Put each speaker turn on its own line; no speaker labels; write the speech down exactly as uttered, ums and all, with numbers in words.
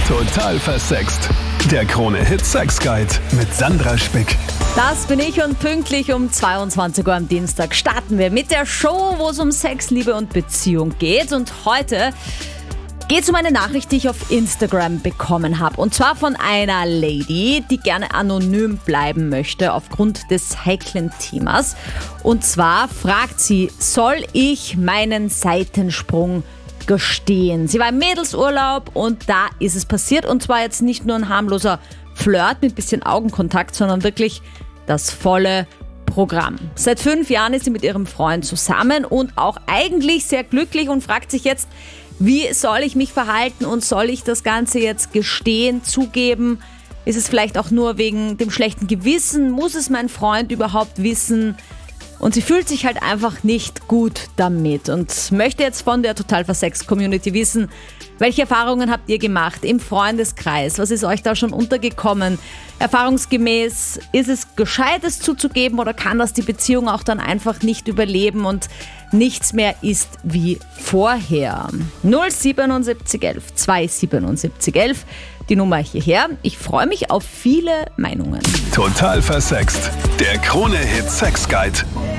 Total versext. Der Krone-Hit Sex Guide mit Sandra Spick.
Das bin ich und pünktlich um zweiundzwanzig Uhr am Dienstag starten wir mit der Show, wo es um Sex, Liebe und Beziehung geht. Und heute geht es um eine Nachricht, die ich auf Instagram bekommen habe. Und zwar von einer Lady, die gerne anonym bleiben möchte aufgrund des heiklen Themas. Und zwar fragt sie, soll ich meinen Seitensprung gestehen? Sie war im Mädelsurlaub und da ist es passiert. Und zwar jetzt nicht nur ein harmloser Flirt mit bisschen Augenkontakt, sondern wirklich das volle Programm. Seit fünf Jahren ist sie mit ihrem Freund zusammen und auch eigentlich sehr glücklich und fragt sich jetzt, wie soll ich mich verhalten und soll ich das Ganze jetzt gestehen, zugeben? Ist es vielleicht auch nur wegen dem schlechten Gewissen? Muss es mein Freund überhaupt wissen? Und sie fühlt sich halt einfach nicht gut damit und möchte jetzt von der Total versext Community wissen, welche Erfahrungen habt ihr gemacht im Freundeskreis? Was ist euch da schon untergekommen? Erfahrungsgemäß, ist es gescheit, es zuzugeben oder kann das die Beziehung auch dann einfach nicht überleben und nichts mehr ist wie vorher? null siebenundsiebzig elf zweihundertsiebenundsiebzig elf, die Nummer hierher. Ich freue mich auf viele Meinungen.
Total versext. Der Krone-Hit Sex Guide.